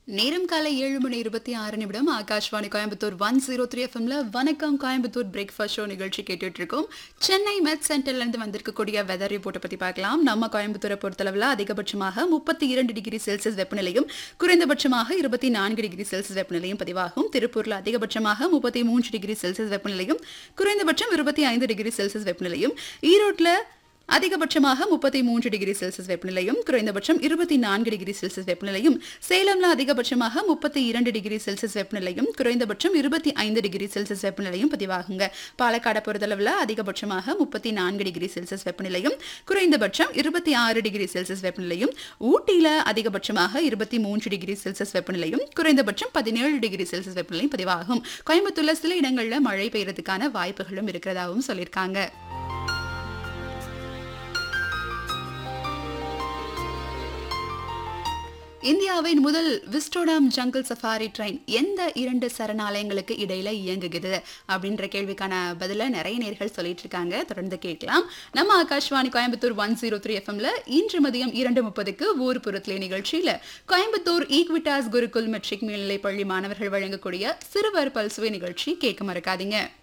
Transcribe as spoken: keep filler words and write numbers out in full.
நேரம் காலை ஏழு மணி இருபத்தி ஆறு நிமிடம் Akashvani Coimbatore one zero three எஃப்எம்ல வணக்கம் கோயம்புத்தூர் பிரேக்ஃபாஸ்ட் ஷோ நிகழ்ச்சி கேட்டுட்டு இருக்கோம். சென்னை மெட் சென்டர்ல இருந்து வந்திருக்கக்கூடிய வெதர் ரிப்போர்ட்டை பத்தி பார்க்கலாம். நம்ம கோயம்புத்தூரை பொறுத்தளவில் அதிகபட்சமாக முப்பத்தி இரண்டு டிகிரி செல்சியஸ் வெப்பநிலையும் குறைந்தபட்சமாக இருபத்தி நான்கு டிகிரி செல்சியஸ் வெப்பநிலையும் பதிவாகும். திருப்பூர்ல அதிகபட்சமாக முப்பத்தி மூன்று டிகிரி செல்சியஸ் வெப்பநிலையும் குறைந்தபட்சம் இருபத்தி ஐந்து டிகிரி செல்சியஸ் வெப்பநிலையும், ஈரோட்டில் அதிகபட்சமாக முப்பத்தி மூன்று டிகிரி செல்சியஸ் வெப்பநிலையும் குறைந்தபட்சம் இருபத்தி நான்கு டிகிரி செல்சியஸ் வெப்பநிலையும், சேலம்ல அதிகபட்சமாக முப்பத்தி இரண்டு டிகிரி செல்சியஸ் வெப்பநிலையும் குறைந்தபட்சம் இருபத்தி ஐந்து டிகிரி செல்சியஸ் வெப்பநிலையும் பதிவாகுங்க. பாலக்காடு பொறுத்தளவில் அதிகபட்சமாக முப்பத்தி நான்கு டிகிரி செல்சியஸ் வெப்பநிலையும் குறைந்தபட்சம் இருபத்தி ஆறு டிகிரி செல்சியஸ் வெப்பநிலையும், ஊட்டியில அதிகபட்சமாக இருபத்தி மூன்று டிகிரி செல்சியஸ் வெப்பநிலையும் குறைந்தபட்சம் பதினேழு டிகிரி செல்சியஸ் வெப்பநிலையும் பதிவாகும். கோயம்புத்தூர்ல சில இடங்கள்ல மழை பெய்யறதுக்கான வாய்ப்புகளும் இருக்கிறதாகவும் சொல்லியிருக்காங்க. இந்தியாவின் முதல் விஸ்டோடம் ஜங்கிள் சஃபாரி ட்ரெயின் எந்த இரண்டு சரணாலயங்களுக்கு இடையில இயங்குகிறது அப்படின்ற கேள்விக்கான பதில நிறைய நேர்கள் சொல்லிட்டு இருக்காங்க. தொடர்ந்து கேட்கலாம். நம்ம Akashvani Coimbatore one zero three எஃப்எம்ல இன்று மதியம் இரண்டு முப்பதுக்கு ஊர் புறத்திலே நிகழ்ச்சியில கோயம்புத்தூர் ஈக்விட்டாஸ் குருகுல் மெட்ரிக் மேல்நிலைப் பள்ளி மாணவர்கள் வழங்கக்கூடிய சிறுவர் பல்சுவை நிகழ்ச்சி கேட்க மறக்காதீங்க.